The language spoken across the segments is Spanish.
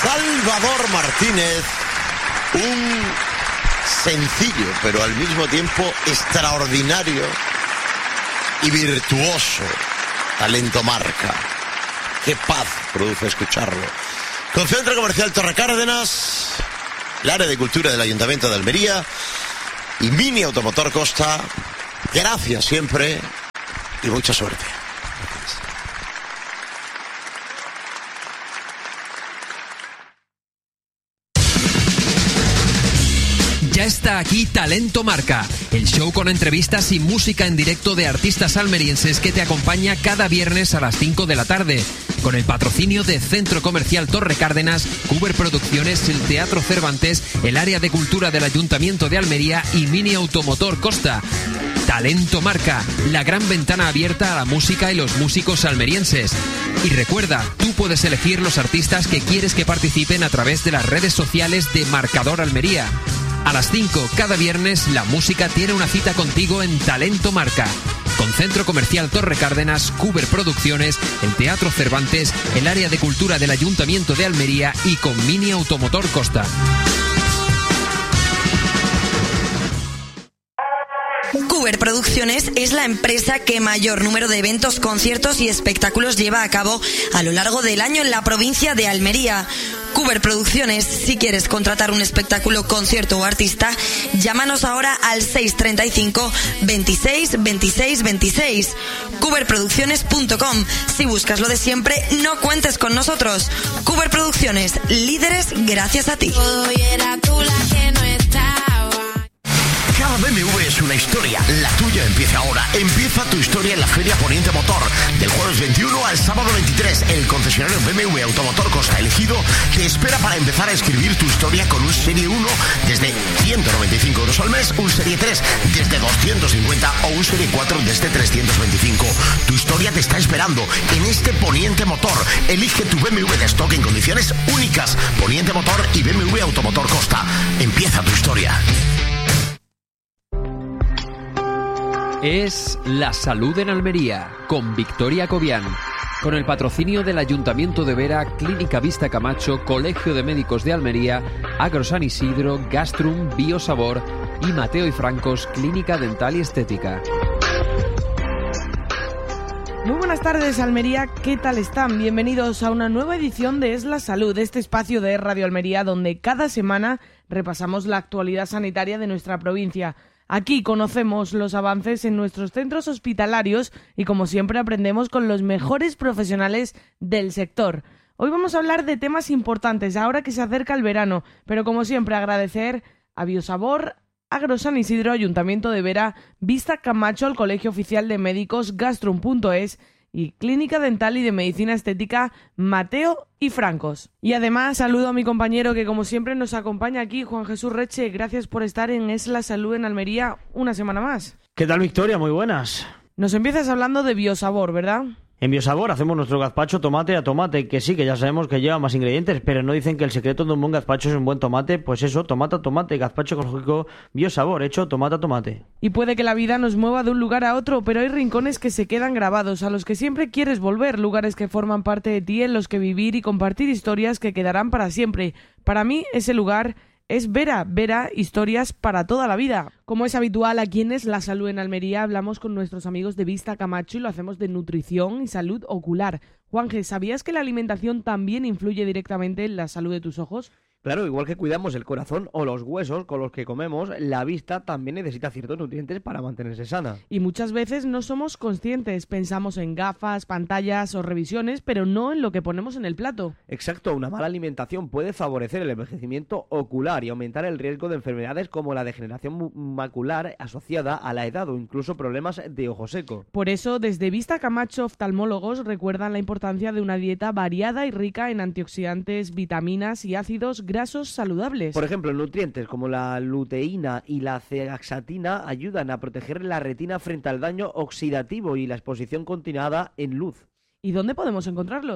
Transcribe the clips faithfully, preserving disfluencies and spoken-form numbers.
Salvador Martínez, un sencillo, pero al mismo tiempo extraordinario y virtuoso talento marca. Qué paz produce escucharlo. Con Centro Comercial Torre Cárdenas, el área de cultura del Ayuntamiento de Almería y Mini Automotor Costa, gracias siempre y mucha suerte. Ya está aquí Talento Marca, el show con entrevistas y música en directo de artistas almerienses que te acompaña cada viernes a las cinco de la tarde. Con el patrocinio de Centro Comercial Torre Cárdenas, Cuber Producciones, el Teatro Cervantes, el área de cultura del Ayuntamiento de Almería y Mini Automotor Costa. Talento Marca, la gran ventana abierta a la música y los músicos almerienses. Y recuerda, tú puedes elegir los artistas que quieres que participen a través de las redes sociales de Marcador Almería. A las cinco, cada viernes, la música tiene una cita contigo en Talento Marca. Con Centro Comercial Torre Cárdenas, Cuber Producciones, el Teatro Cervantes, el área de cultura del Ayuntamiento de Almería y con Mini Automotor Costa. Cuber Producciones es la empresa que mayor número de eventos, conciertos y espectáculos lleva a cabo a lo largo del año en la provincia de Almería. Cuber Producciones, si quieres contratar un espectáculo, concierto o artista, llámanos ahora al seis treinta y cinco, veintiséis, veintiséis, veintiséis. cuber producciones punto com. Si buscas lo de siempre, no cuentes con nosotros. Cuber Producciones, líderes gracias a ti. Cada B M W es una historia, la tuya empieza ahora. Empieza tu historia en la Feria Poniente Motor. Del jueves veintiuno al sábado veintitrés, el concesionario B M W Automotor Costa elegido te espera para empezar a escribir tu historia con un Serie uno desde ciento noventa y cinco euros al mes, un Serie tres desde doscientos cincuenta o un Serie cuatro desde trescientos veinticinco. Tu historia te está esperando en este Poniente Motor. Elige tu B M W de stock en condiciones únicas. Poniente Motor y B M W Automotor Costa. Empieza tu historia. Es La Salud en Almería, con Victoria Cobian. Con el patrocinio del Ayuntamiento de Vera, Clínica Vista Camacho, Colegio de Médicos de Almería, Agro San Isidro, Gastrum, Biosabor y Mateo y Francos, Clínica Dental y Estética. Muy buenas tardes, Almería, ¿qué tal están? Bienvenidos a una nueva edición de Es la Salud, este espacio de Radio Almería donde cada semana repasamos la actualidad sanitaria de nuestra provincia. Aquí conocemos los avances en nuestros centros hospitalarios y, como siempre, aprendemos con los mejores profesionales del sector. Hoy vamos a hablar de temas importantes, ahora que se acerca el verano, pero como siempre agradecer a Biosabor, Agro San Isidro, Ayuntamiento de Vera, Vista Camacho, el Colegio Oficial de Médicos, Gastrum punto es y Clínica Dental y de Medicina Estética Mateo y Francos. Y además saludo a mi compañero que como siempre nos acompaña aquí, Juan Jesús Reche. Gracias por estar en Es la Salud en Almería una semana más. ¿Qué tal, Victoria? Muy buenas. Nos empiezas hablando de Biosabor, ¿verdad? En Biosabor hacemos nuestro gazpacho tomate a tomate, que sí, que ya sabemos que lleva más ingredientes, pero no dicen que el secreto de un buen gazpacho es un buen tomate. Pues eso, tomate a tomate, gazpacho ecológico Biosabor, hecho tomate a tomate. Y puede que la vida nos mueva de un lugar a otro, pero hay rincones que se quedan grabados, a los que siempre quieres volver, lugares que forman parte de ti, en los que vivir y compartir historias que quedarán para siempre. Para mí, ese lugar es Vera, Vera, historias para toda la vida. Como es habitual aquí en Es la Salud en Almería, hablamos con nuestros amigos de Vista Camacho y lo hacemos de nutrición y salud ocular. Juanje, ¿sabías que la alimentación también influye directamente en la salud de tus ojos? Claro, igual que cuidamos el corazón o los huesos con los que comemos, la vista también necesita ciertos nutrientes para mantenerse sana. Y muchas veces no somos conscientes, pensamos en gafas, pantallas o revisiones, pero no en lo que ponemos en el plato. Exacto, una mala alimentación puede favorecer el envejecimiento ocular y aumentar el riesgo de enfermedades como la degeneración macular asociada a la edad o incluso problemas de ojo seco. Por eso, desde Vista Camacho, oftalmólogos recuerdan la importancia de una dieta variada y rica en antioxidantes, vitaminas y ácidos grasos saludables. Por ejemplo, nutrientes como la luteína y la zeaxantina ayudan a proteger la retina frente al daño oxidativo y la exposición continuada en luz. ¿Y dónde podemos encontrarlos?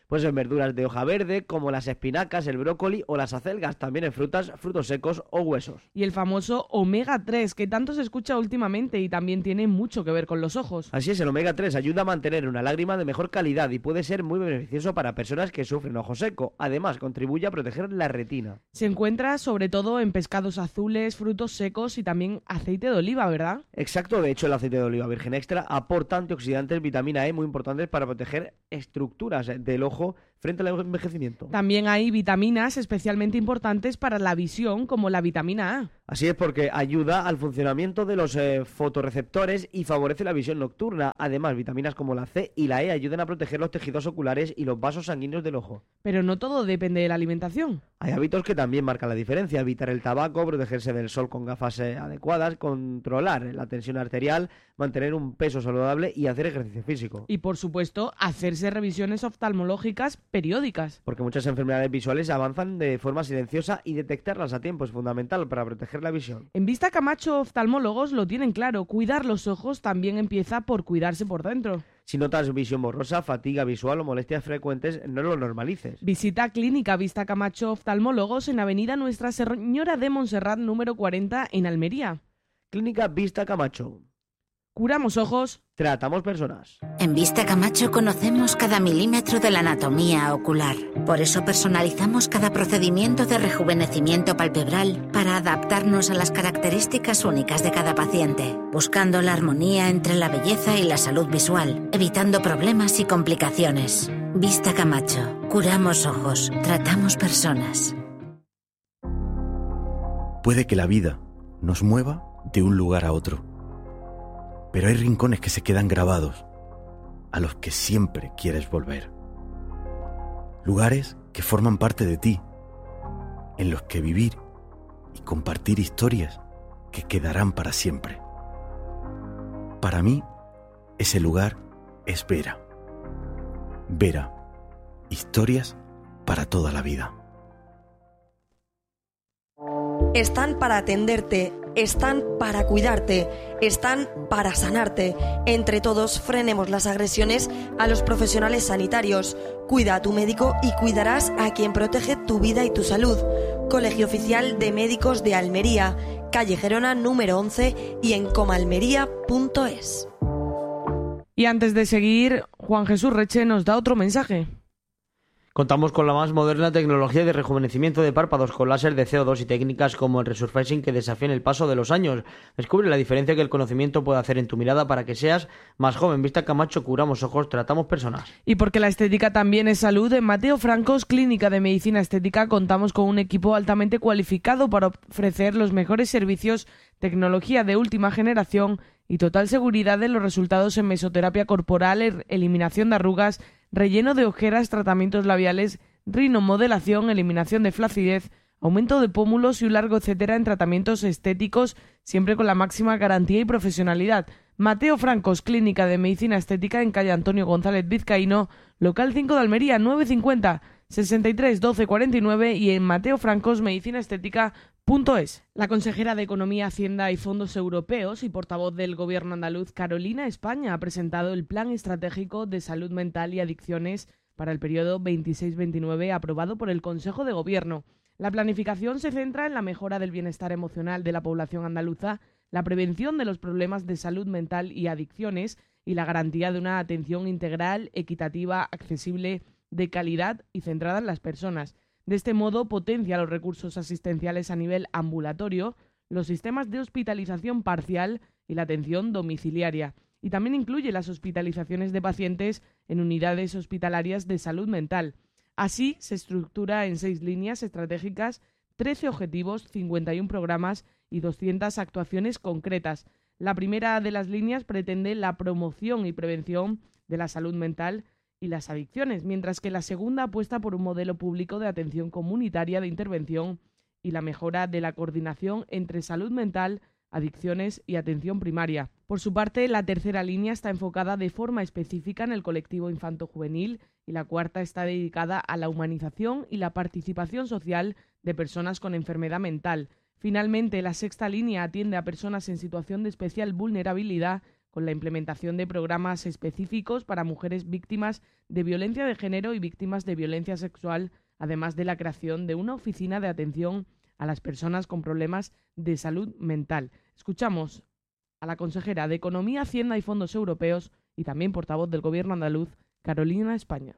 Pues en verduras de hoja verde, como las espinacas, el brócoli o las acelgas, también en frutas, frutos secos o huesos. Y el famoso omega tres, que tanto se escucha últimamente y también tiene mucho que ver con los ojos. Así es, el omega tres ayuda a mantener una lágrima de mejor calidad y puede ser muy beneficioso para personas que sufren ojo seco. Además, contribuye a proteger la retina. Se encuentra sobre todo en pescados azules, frutos secos y también aceite de oliva, ¿verdad? Exacto, de hecho el aceite de oliva virgen extra aporta antioxidantes, vitamina E muy importantes para proteger estructuras del ojo frente al envejecimiento. También hay vitaminas especialmente importantes para la visión, como la vitamina A. Así es, porque ayuda al funcionamiento de los eh, fotorreceptores y favorece la visión nocturna. Además, vitaminas como la C y la E ayudan a proteger los tejidos oculares y los vasos sanguíneos del ojo. Pero no todo depende de la alimentación. Hay hábitos que también marcan la diferencia: evitar el tabaco, protegerse del sol con gafas eh, adecuadas, controlar la tensión arterial, mantener un peso saludable y hacer ejercicio físico. Y por supuesto, hacerse revisiones oftalmológicas periódicas. Porque muchas enfermedades visuales avanzan de forma silenciosa y detectarlas a tiempo es fundamental para proteger la visión. En Vista Camacho, oftalmólogos lo tienen claro: cuidar los ojos también empieza por cuidarse por dentro. Si notas visión borrosa, fatiga visual o molestias frecuentes, no lo normalices. Visita Clínica Vista Camacho Oftalmólogos en Avenida Nuestra Señora de Montserrat número cuarenta en Almería. Clínica Vista Camacho. Curamos ojos, tratamos personas. En Vista Camacho conocemos cada milímetro de la anatomía ocular. Por eso personalizamos cada procedimiento de rejuvenecimiento palpebral para adaptarnos a las características únicas de cada paciente, buscando la armonía entre la belleza y la salud visual, evitando problemas y complicaciones. Vista Camacho. Curamos ojos, tratamos personas. Puede que la vida nos mueva de un lugar a otro, pero hay rincones que se quedan grabados, a los que siempre quieres volver. Lugares que forman parte de ti, en los que vivir y compartir historias que quedarán para siempre. Para mí, ese lugar es Vera. Vera, historias para toda la vida. Están para atenderte, están para cuidarte, están para sanarte. Entre todos frenemos las agresiones a los profesionales sanitarios. Cuida a tu médico y cuidarás a quien protege tu vida y tu salud. Colegio Oficial de Médicos de Almería, calle Gerona número once y en comalmería punto es. Y antes de seguir, Juan Jesús Reche nos da otro mensaje. Contamos con la más moderna tecnología de rejuvenecimiento de párpados con láser de C O dos y técnicas como el resurfacing que desafían el paso de los años. Descubre la diferencia que el conocimiento puede hacer en tu mirada para que seas más joven. Vista Camacho, curamos ojos, tratamos personas. Y porque la estética también es salud, en Mateo Francos, Clínica de Medicina Estética, contamos con un equipo altamente cualificado para ofrecer los mejores servicios, tecnología de última generación y total seguridad de los resultados en mesoterapia corporal, eliminación de arrugas, relleno de ojeras, tratamientos labiales, rinomodelación, eliminación de flacidez, aumento de pómulos y un largo etcétera en tratamientos estéticos, siempre con la máxima garantía y profesionalidad. Mateo Francos, Clínica de Medicina Estética en calle Antonio González Vizcaíno, local cinco de Almería, nueve cincuenta, sesenta y tres, doce cuarenta y nueve y en Mateo Francos Medicina Estética punto es. La consejera de Economía, Hacienda y Fondos Europeos y portavoz del Gobierno andaluz, Carolina España, ha presentado el Plan Estratégico de Salud Mental y Adicciones para el periodo veintiséis veintinueve, aprobado por el Consejo de Gobierno. La planificación se centra en la mejora del bienestar emocional de la población andaluza, la prevención de los problemas de salud mental y adicciones y la garantía de una atención integral, equitativa, accesible, de calidad y centrada en las personas. De este modo, potencia los recursos asistenciales a nivel ambulatorio, los sistemas de hospitalización parcial y la atención domiciliaria. Y también incluye las hospitalizaciones de pacientes en unidades hospitalarias de salud mental. Así, se estructura en seis líneas estratégicas, trece objetivos, cincuenta y uno programas y doscientas actuaciones concretas. La primera de las líneas pretende la promoción y prevención de la salud mental y las adicciones, mientras que la segunda apuesta por un modelo público de atención comunitaria de intervención y la mejora de la coordinación entre salud mental, adicciones y atención primaria. Por su parte, la tercera línea está enfocada de forma específica en el colectivo infanto-juvenil y la cuarta está dedicada a la humanización y la participación social de personas con enfermedad mental. Finalmente, la sexta línea atiende a personas en situación de especial vulnerabilidad con la implementación de programas específicos para mujeres víctimas de violencia de género y víctimas de violencia sexual, además de la creación de una oficina de atención a las personas con problemas de salud mental. Escuchamos a la consejera de Economía, Hacienda y Fondos Europeos y también portavoz del Gobierno andaluz, Carolina España.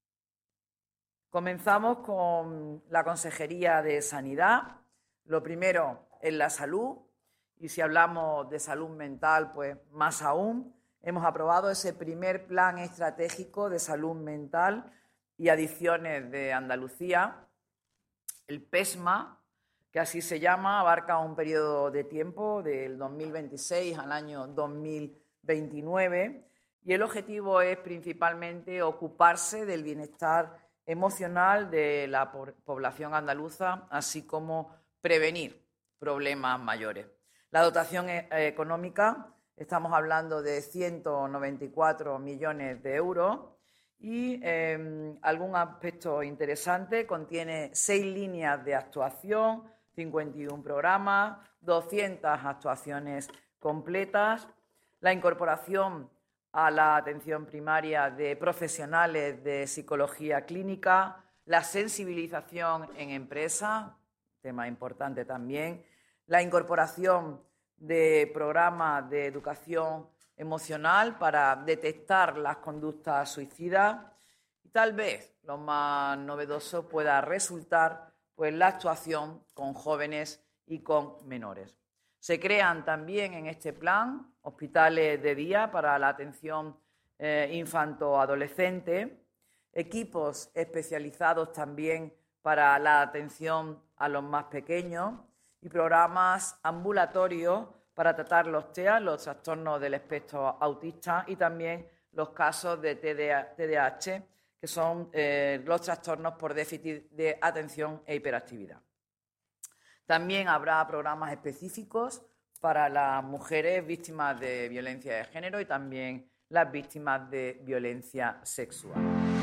Comenzamos con la Consejería de Sanidad. Lo primero es la salud, y si hablamos de salud mental, pues más aún. Hemos aprobado ese primer plan estratégico de salud mental y adicciones de Andalucía, el PESMA, que así se llama, abarca un periodo de tiempo del dos mil veintiséis al año dos mil veintinueve, y el objetivo es principalmente ocuparse del bienestar emocional de la población andaluza, así como prevenir problemas mayores. La dotación económica, estamos hablando de ciento noventa y cuatro millones de euros y eh, algún aspecto interesante, contiene seis líneas de actuación, cincuenta y uno programas, doscientas actuaciones completas, la incorporación a la atención primaria de profesionales de psicología clínica, la sensibilización en empresas, tema importante también, la incorporación de programas de educación emocional para detectar las conductas suicidas y tal vez lo más novedoso pueda resultar pues, la actuación con jóvenes y con menores. Se crean también en este plan hospitales de día para la atención eh, infanto-adolescente, equipos especializados también para la atención a los más pequeños y programas ambulatorios para tratar los T E A, los trastornos del espectro autista y también los casos de T D A H, que son eh, los trastornos por déficit de atención e hiperactividad. También habrá programas específicos para las mujeres víctimas de violencia de género y también las víctimas de violencia sexual.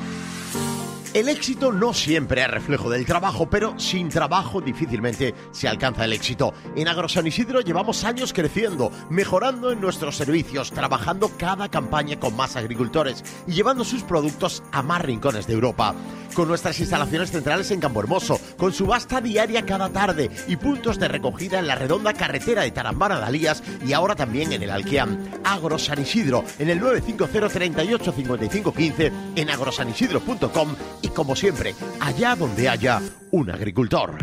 El éxito no siempre es reflejo del trabajo, pero sin trabajo difícilmente se alcanza el éxito. En Agrosan Isidro llevamos años creciendo, mejorando en nuestros servicios, trabajando cada campaña con más agricultores y llevando sus productos a más rincones de Europa. Con nuestras instalaciones centrales en Campohermoso, con subasta diaria cada tarde y puntos de recogida en la redonda carretera de Tarambana de Alías y ahora también en el Alquiam. Agrosan Isidro, en el nueve cinco cero, treinta y ocho, cincuenta y cinco quince, en agrosan isidro punto com y como siempre, allá donde haya un agricultor.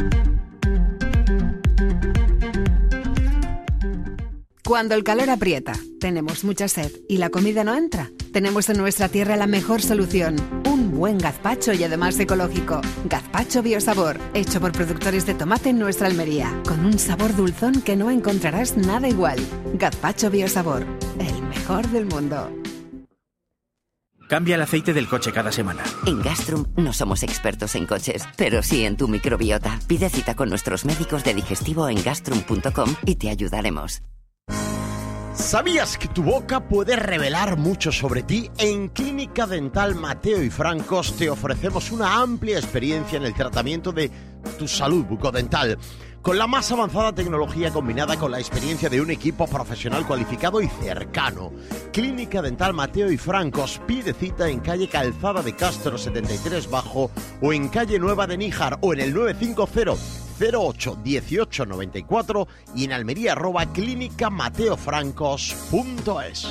Cuando el calor aprieta, tenemos mucha sed y la comida no entra, tenemos en nuestra tierra la mejor solución, un buen gazpacho y además ecológico. Gazpacho Biosabor, hecho por productores de tomate en nuestra Almería, con un sabor dulzón que no encontrarás nada igual. Gazpacho Biosabor, el mejor del mundo. Cambia el aceite del coche cada semana. En Gastrum no somos expertos en coches, pero sí en tu microbiota. Pide cita con nuestros médicos de digestivo en gastrum punto com y te ayudaremos. ¿Sabías que tu boca puede revelar mucho sobre ti? En Clínica Dental Mateo y Francos te ofrecemos una amplia experiencia en el tratamiento de tu salud bucodental, con la más avanzada tecnología combinada con la experiencia de un equipo profesional cualificado y cercano. Clínica Dental Mateo y Francos, pide cita en calle Calzada de Castro setenta y tres Bajo o en calle Nueva de Níjar o en el nueve cinco cero, cero ocho, dieciocho noventa y cuatro y en Almería arroba clínica mateo francos punto es.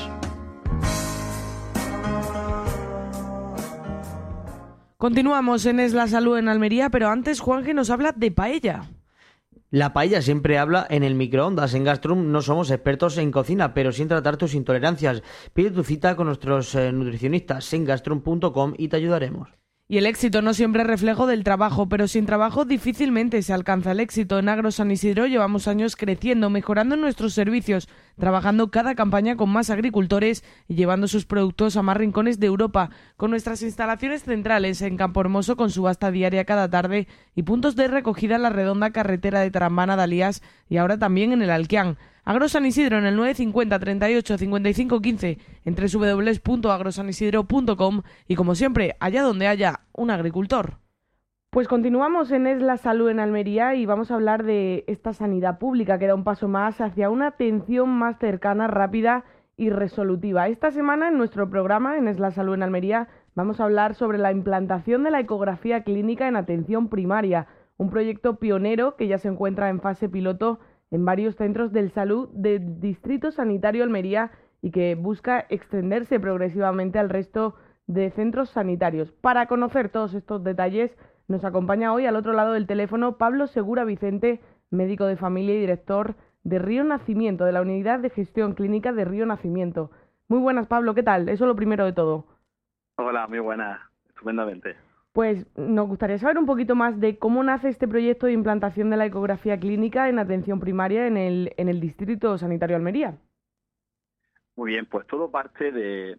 Continuamos en Es la Salud en Almería, pero antes Juanje nos habla de paella. La paella siempre habla en el microondas. En Gastrum no somos expertos en cocina, pero sin tratar tus intolerancias. Pide tu cita con nuestros eh, nutricionistas en gastrum punto com y te ayudaremos. Y el éxito no siempre es reflejo del trabajo, pero sin trabajo difícilmente se alcanza el éxito. En Agrosan Isidro llevamos años creciendo, mejorando nuestros servicios, trabajando cada campaña con más agricultores y llevando sus productos a más rincones de Europa, con nuestras instalaciones centrales en Campohermoso con subasta diaria cada tarde y puntos de recogida en la redonda carretera de Tarambana de Alías y ahora también en el Alquiam. Agrosan Isidro en el nueve cinco cero, treinta y ocho, cincuenta y cinco quince, en doble u doble u doble u punto agrosan isidro punto com y como siempre, allá donde haya un agricultor. Pues continuamos en Es la Salud en Almería y vamos a hablar de esta sanidad pública que da un paso más hacia una atención más cercana, rápida y resolutiva. Esta semana en nuestro programa, en Es la Salud en Almería, vamos a hablar sobre la implantación de la ecografía clínica en atención primaria, un proyecto pionero que ya se encuentra en fase piloto en varios centros de salud del Distrito Sanitario Almería y que busca extenderse progresivamente al resto de centros sanitarios. Para conocer todos estos detalles, nos acompaña hoy al otro lado del teléfono Pablo Segura Vicente, médico de familia y director de Río Nacimiento, de la Unidad de Gestión Clínica de Río Nacimiento. Muy buenas, Pablo, ¿qué tal? Eso es lo primero de todo. Hola, muy buenas, estupendamente. Pues nos gustaría saber un poquito más de cómo nace este proyecto de implantación de la ecografía clínica en atención primaria en el, en el Distrito Sanitario Almería. Muy bien, pues todo parte de,